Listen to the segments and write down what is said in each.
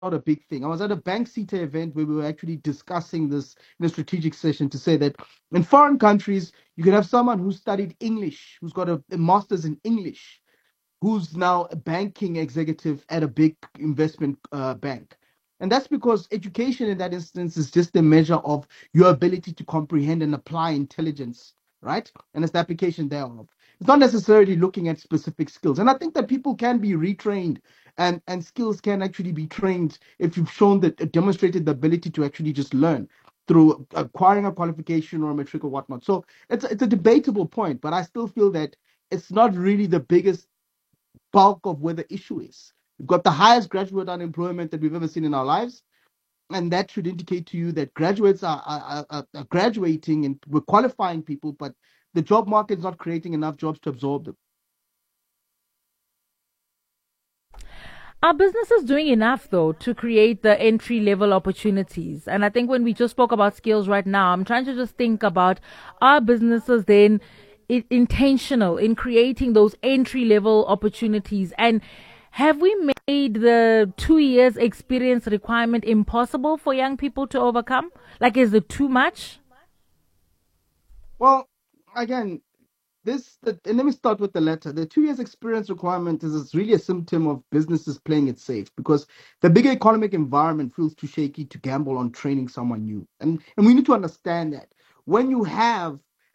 not a big thing. I was at a Bank CETA event where we were actually discussing this in a strategic session to say that in foreign countries, you can have someone who studied English, who's got a master's in English, who's now a banking executive at a big investment bank. And that's because education in that instance is just a measure of your ability to comprehend and apply intelligence, right? And it's the application thereof. It's not necessarily looking at specific skills. And I think that people can be retrained and skills can actually be trained if you've shown that demonstrated the ability to actually just learn through acquiring a qualification or a matric or whatnot. So it's a debatable point, but I still feel that it's not really the biggest bulk of where the issue is. We've got the highest graduate unemployment that we've ever seen in our lives. And that should indicate to you that graduates are graduating and we're qualifying people, but the job market is not creating enough jobs to absorb them. Are businesses doing enough, though, to create the entry level opportunities? And I think when we just spoke about skills right now, I'm trying to just think about, are businesses then intentional in creating those entry level opportunities? And have we made the 2 years experience requirement impossible for young people to overcome? Like, is it too much? Well, again, and let me start with the letter. The 2 years experience requirement is really a symptom of businesses playing it safe because the bigger economic environment feels too shaky to gamble on training someone new. And we need to understand that when you have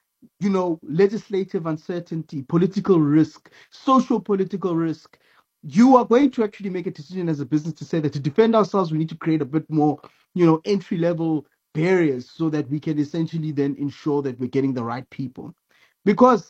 legislative uncertainty, political risk, social political risk, you are going to actually make a decision as a business to say that to defend ourselves, we need to create a bit more, entry level barriers so that we can essentially then ensure that we're getting the right people. Because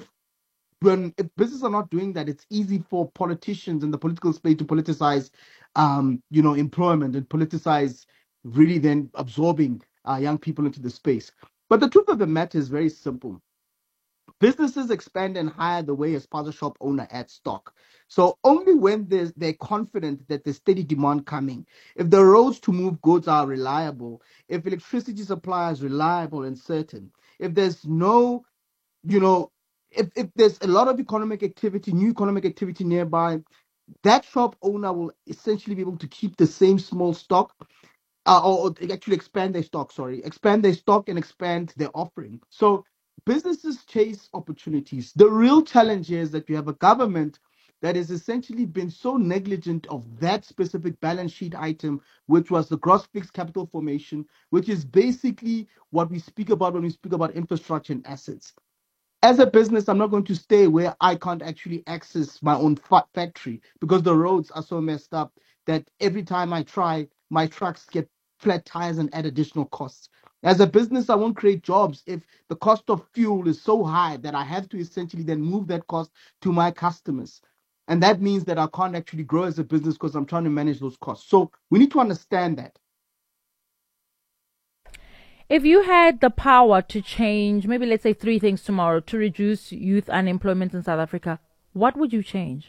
if businesses are not doing that, it's easy for politicians in the political space to politicize, employment and politicize really then absorbing young people into the space. But the truth of the matter is very simple. Businesses expand and hire the way a sponsor shop owner adds stock. So only when they're confident that there's steady demand coming, if the roads to move goods are reliable, if electricity supply is reliable and certain, if there's no, you know, if there's a lot of economic activity, new economic activity nearby, that shop owner will essentially be able to keep the same small stock or actually expand their stock and expand their offering. So businesses chase opportunities. The real challenge is that you have a government that has essentially been so negligent of that specific balance sheet item, which was the gross fixed capital formation, which is basically what we speak about when we speak about infrastructure and assets. As a business, I'm not going to stay where I can't actually access my own factory because the roads are so messed up that every time I try, my trucks get flat tires and add additional costs. As a business, I won't create jobs if the cost of fuel is so high that I have to essentially then move that cost to my customers. And that means that I can't actually grow as a business because I'm trying to manage those costs. So we need to understand that. If you had the power to change, maybe let's say three things tomorrow to reduce youth unemployment in South Africa, what would you change?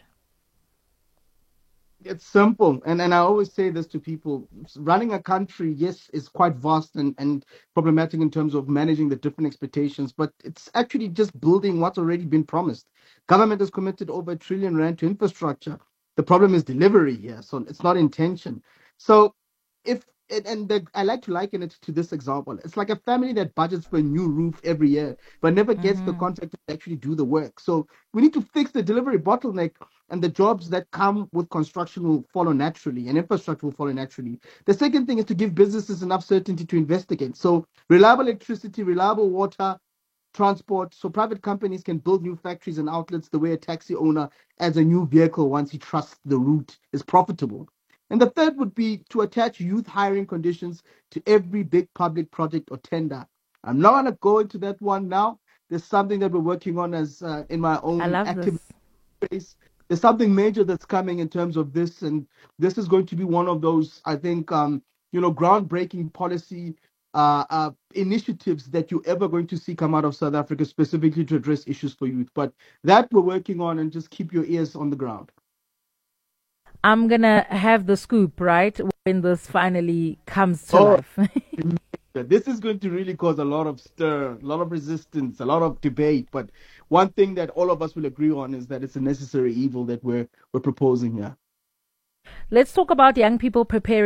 It's simple. And I always say this to people. Running a country, yes, is quite vast and problematic in terms of managing the different expectations, but it's actually just building what's already been promised. Government has committed over R1 trillion to infrastructure. The problem is delivery here, so it's not intention. So if I like to liken it to this example. It's like a family that budgets for a new roof every year, but never gets the Mm-hmm. contractor to actually do the work. So we need to fix the delivery bottleneck, and the jobs that come with construction will follow naturally and infrastructure will follow naturally. The second thing is to give businesses enough certainty to investigate. So reliable electricity, reliable water, transport, so private companies can build new factories and outlets the way a taxi owner adds a new vehicle once he trusts the route is profitable. And the third would be to attach youth hiring conditions to every big public project or tender. I'm not going to go into that one now. There's something that we're working on as in my I own love active this. space. There's something major that's coming in terms of this, and this is going to be one of those, I think, groundbreaking policy initiatives that you're ever going to see come out of South Africa, specifically to address issues for youth. But that we're working on, and just keep your ears on the ground. I'm gonna have the scoop, right, when this finally comes to Oh, life. this is going to really cause a lot of stir, a lot of resistance, a lot of debate. But one thing that all of us will agree on is that it's a necessary evil that we're proposing here. Let's talk about young people preparing